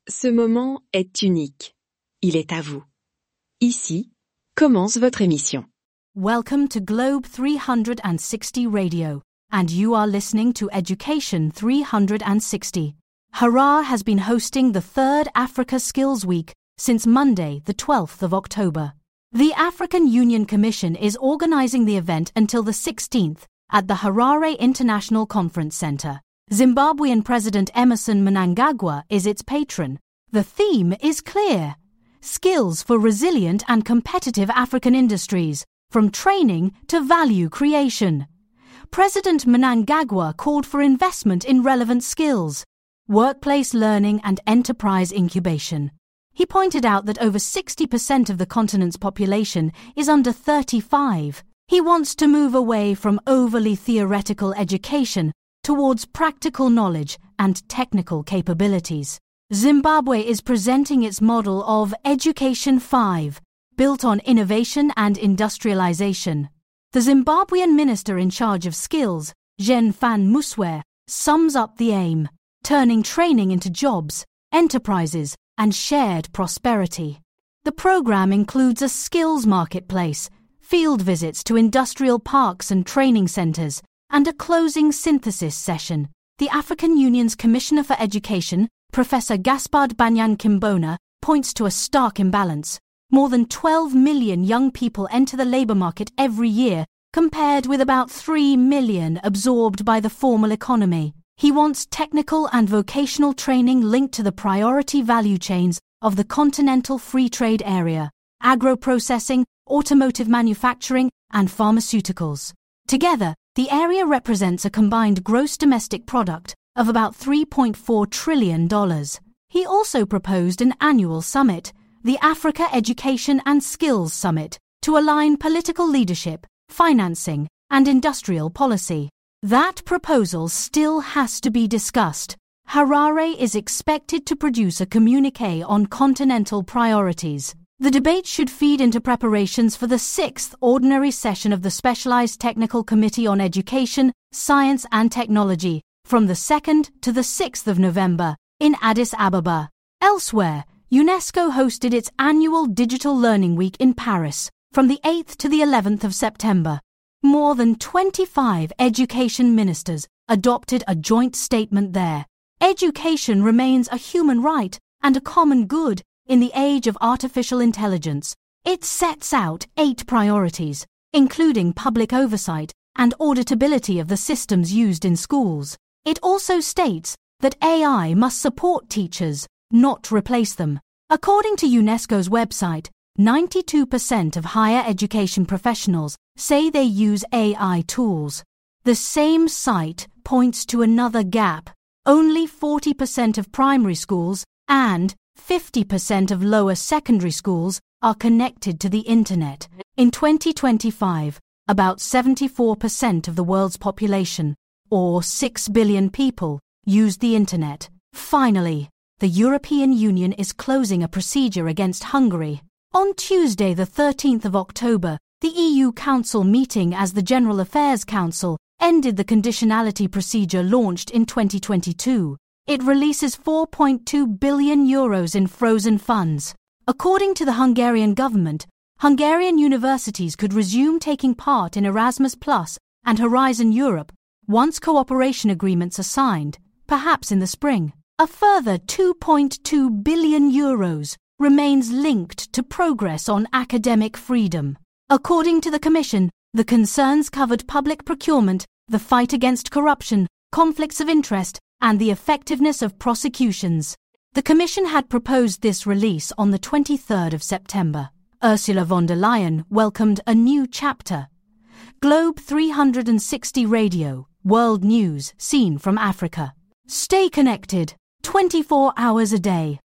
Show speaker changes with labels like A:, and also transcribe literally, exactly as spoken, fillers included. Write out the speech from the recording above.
A: Ce moment est unique. Il est à vous. Ici, commence votre émission.
B: Welcome to Globe three sixty Radio, and you are listening to Education three sixty. Harar has been hosting the third Africa Skills Week since Monday, the twelfth of October. The African Union Commission is organizing the event until the sixteenth at the Harare International Conference Center. Zimbabwean President Emmerson Mnangagwa is its patron. The theme is clear: skills for resilient and competitive African industries, from training to value creation. President Mnangagwa called for investment in relevant skills, workplace learning and enterprise incubation. He pointed out that over sixty percent of the continent's population is under thirty-five. He wants to move away from overly theoretical education towards practical knowledge and technical capabilities. Zimbabwe is presenting its model of Education five, built on innovation and industrialization. The Zimbabwean minister in charge of skills, Jean Van Muswe, sums up the aim: turning training into jobs, enterprises, and shared prosperity. The program includes a skills marketplace, field visits to industrial parks and training centers, and a closing synthesis session. The African Union's Commissioner for Education, Professor Gaspard Banyan-Kimbona, points to a stark imbalance. More than twelve million young people enter the labor market every year, compared with about three million absorbed by the formal economy. He wants technical and vocational training linked to the priority value chains of the continental free trade area: agro-processing, automotive manufacturing, and pharmaceuticals. Together, the area represents a combined gross domestic product of about three point four trillion dollars. He also proposed an annual summit, the Africa Education and Skills Summit, to align political leadership, financing, and industrial policy. That proposal still has to be discussed. Harare is expected to produce a communiqué on continental priorities. The debate should feed into preparations for the sixth ordinary session of the Specialized Technical Committee on Education, Science and Technology, from the second to the sixth of November, in Addis Ababa. Elsewhere, UNESCO hosted its annual Digital Learning Week in Paris, from the eighth to the eleventh of September. More than twenty-five education ministers adopted a joint statement there. Education remains a human right and a common good in the age of artificial intelligence. It sets out eight priorities, including public oversight and auditability of the systems used in schools. It also states that A I must support teachers, not replace them. According to UNESCO's website, ninety-two percent of higher education professionals say they use A I tools. The same site points to another gap. Only forty percent of primary schools and fifty percent of lower secondary schools are connected to the Internet. In twenty twenty-five, about seventy-four percent of the world's population, or six billion people, use the Internet. Finally, the European Union is closing a procedure against Hungary. On Tuesday, the thirteenth of October, the E U Council meeting as the General Affairs Council ended the conditionality procedure launched in twenty twenty-two. It releases four point two billion euros in frozen funds. According to the Hungarian government, Hungarian universities could resume taking part in Erasmus Plus and Horizon Europe once cooperation agreements are signed, perhaps in the spring. A further two point two billion euros remains linked to progress on academic freedom. According to the Commission, the concerns covered public procurement, the fight against corruption, conflicts of interest, and the effectiveness of prosecutions. The Commission had proposed this release on the twenty-third of September. Ursula von der Leyen welcomed a new chapter. Globe three sixty Radio, World News seen from Africa. Stay connected, twenty-four hours a day.